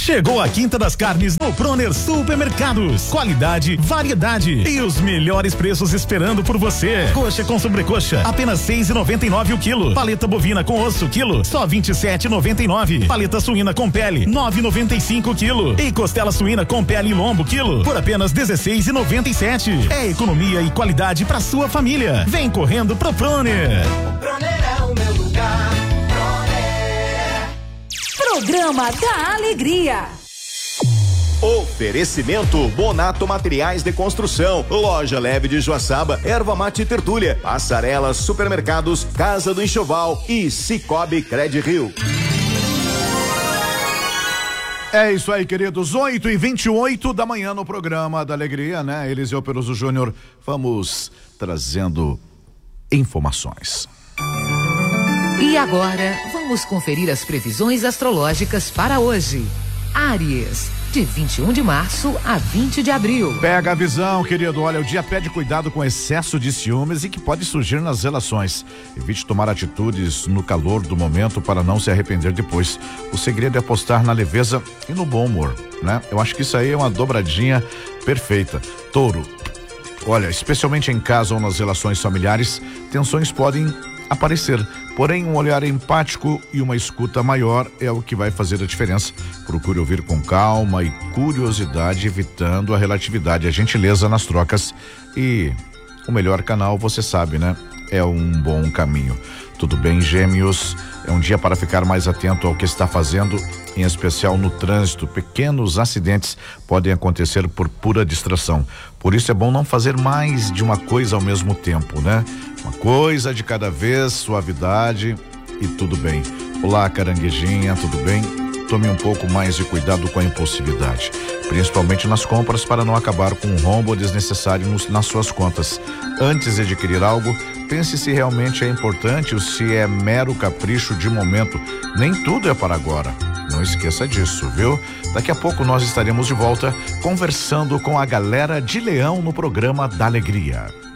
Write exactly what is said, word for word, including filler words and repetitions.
Chegou a Quinta das Carnes no Proner Supermercados. Qualidade, variedade e os melhores preços esperando por você. Coxa com sobrecoxa, apenas seis e noventa e nove o quilo. Paleta bovina com osso, quilo, só vinte e sete e noventa e nove. Paleta suína com pele, nove e noventa e cinco o quilo. E costela suína com pele e lombo, quilo, por apenas dezesseis e noventa e sete. É economia e qualidade para sua família. Vem correndo pro Proner. O Proner é o meu lugar. Programa da Alegria. Oferecimento Bonato Materiais de Construção, Loja Leve de Joaçaba, Erva Mate Tertúlia, Passarela Supermercados, Casa do Enxoval e Cicobi Cred Rio. É isso aí, queridos, oito e vinte e oito da manhã no programa da Alegria, né? Eliseu Peroso Júnior, vamos trazendo informações. E agora, vamos conferir as previsões astrológicas para hoje. Áries, de vinte e um de março a vinte de abril. Pega a visão, querido. Olha, o dia pede cuidado com excesso de ciúmes e que pode surgir nas relações. Evite tomar atitudes no calor do momento para não se arrepender depois. O segredo é apostar na leveza e no bom humor, né? Eu acho que isso aí é uma dobradinha perfeita. Touro, olha, especialmente em casa ou nas relações familiares, tensões podem aparecer, porém um olhar empático e uma escuta maior é o que vai fazer a diferença. Procure ouvir com calma e curiosidade, evitando a relatividade, a gentileza nas trocas, e o melhor canal, você sabe, né? É um bom caminho. Tudo bem, Gêmeos? É um dia para ficar mais atento ao que está fazendo, em especial no trânsito. Pequenos acidentes podem acontecer por pura distração. Por isso é bom não fazer mais de uma coisa ao mesmo tempo, né? Uma coisa de cada vez, suavidade e tudo bem. Olá, caranguejinha, tudo bem? Tome um pouco mais de cuidado com a impulsividade, principalmente nas compras, para não acabar com um rombo desnecessário nos, nas suas contas. Antes de adquirir algo, pense se realmente é importante ou se é mero capricho de momento. Nem tudo é para agora. Não esqueça disso, viu? Daqui a pouco nós estaremos de volta conversando com a galera de Leão no programa da Alegria.